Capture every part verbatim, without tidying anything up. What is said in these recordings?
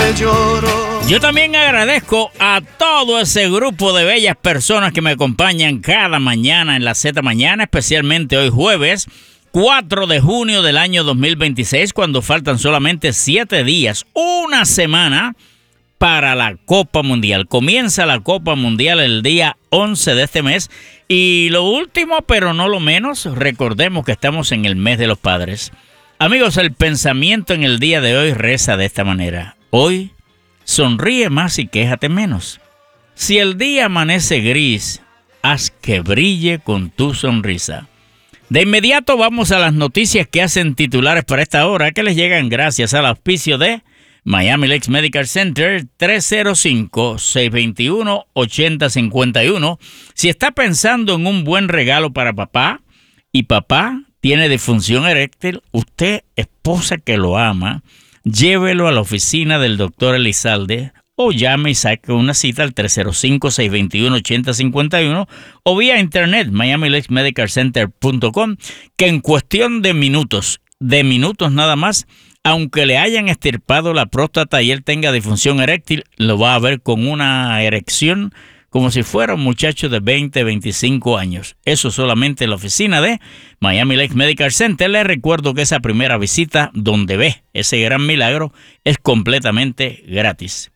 le lloro. Yo también agradezco a todo ese grupo de bellas personas que me acompañan cada mañana en la Z Mañana, especialmente hoy jueves cuatro de junio del año dos mil veintiséis, cuando faltan solamente siete días, una semana para la Copa Mundial. Comienza la Copa Mundial el día once de este mes. Y lo último, pero no lo menos, recordemos que estamos en el mes de los padres. Amigos, el pensamiento en el día de hoy reza de esta manera. Hoy, sonríe más y quéjate menos. Si el día amanece gris, haz que brille con tu sonrisa. De inmediato vamos a las noticias que hacen titulares para esta hora, que les llegan gracias al auspicio de Miami Lakes Medical Center, tres cero cinco, seis dos uno, ocho cero cinco uno. Si está pensando en un buen regalo para papá y papá tiene disfunción eréctil, usted, esposa que lo ama, llévelo a la oficina del doctor Elizalde o llame y saque una cita al tres cero cinco, seis dos uno, ocho cero cinco uno o vía internet miami lakes medical center punto com, que en cuestión de minutos, de minutos nada más, aunque le hayan extirpado la próstata y él tenga disfunción eréctil, lo va a ver con una erección como si fuera un muchacho de veinte, veinticinco años. Eso solamente en la oficina de Miami Lakes Medical Center. Les recuerdo que esa primera visita donde ve ese gran milagro es completamente gratis.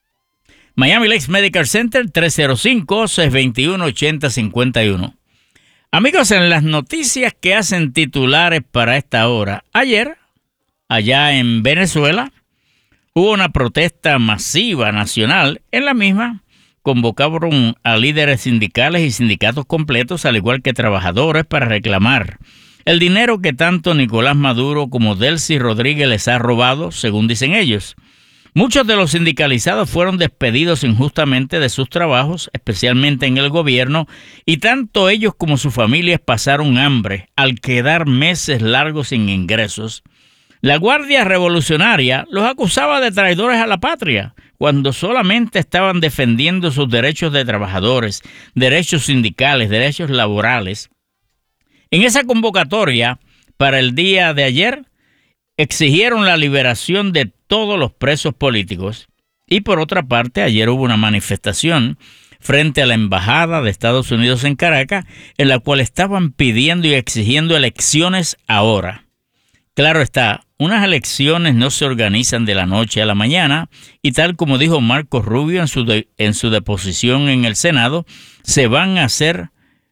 Miami Lakes Medical Center, tres cero cinco, seis dos uno, ocho cero cinco uno. Amigos, en las noticias que hacen titulares para esta hora, ayer, allá en Venezuela, hubo una protesta masiva nacional. En la misma convocaron a líderes sindicales y sindicatos completos, al igual que trabajadores, para reclamar el dinero que tanto Nicolás Maduro como Delcy Rodríguez les ha robado, según dicen ellos. Muchos de los sindicalizados fueron despedidos injustamente de sus trabajos, especialmente en el gobierno, y tanto ellos como sus familias pasaron hambre al quedar meses largos sin ingresos. La Guardia Revolucionaria los acusaba de traidores a la patria, cuando solamente estaban defendiendo sus derechos de trabajadores, derechos sindicales, derechos laborales. En esa convocatoria, para el día de ayer, exigieron la liberación de todos los presos políticos. Y por otra parte, ayer hubo una manifestación frente a la Embajada de Estados Unidos en Caracas, en la cual estaban pidiendo y exigiendo elecciones ahora. Claro está, unas elecciones no se organizan de la noche a la mañana y tal como dijo Marcos Rubio en su, de, en su deposición en el Senado, se van a hacer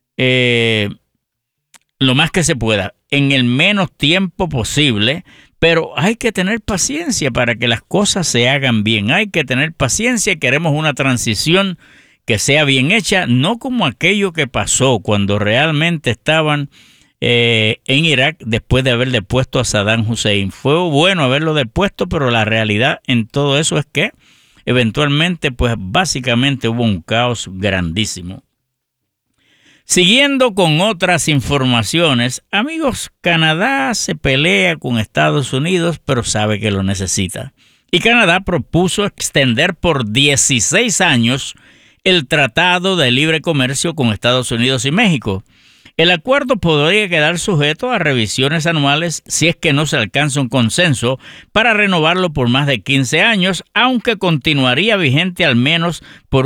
eh, lo más que se pueda, en el menos tiempo posible, pero hay que tener paciencia para que las cosas se hagan bien. Hay que tener paciencia, queremos una transición que sea bien hecha, no como aquello que pasó cuando realmente estaban Eh, en Irak después de haber depuesto a Saddam Hussein. Fue bueno haberlo depuesto, pero la realidad en todo eso es que eventualmente, pues básicamente hubo un caos grandísimo. Siguiendo con otras informaciones, amigos, Canadá se pelea con Estados Unidos, pero sabe que lo necesita. Y Canadá propuso extender por dieciséis años el Tratado de Libre Comercio con Estados Unidos y México. El acuerdo podría quedar sujeto a revisiones anuales si es que no se alcanza un consenso para renovarlo por más de quince años, aunque continuaría vigente al menos por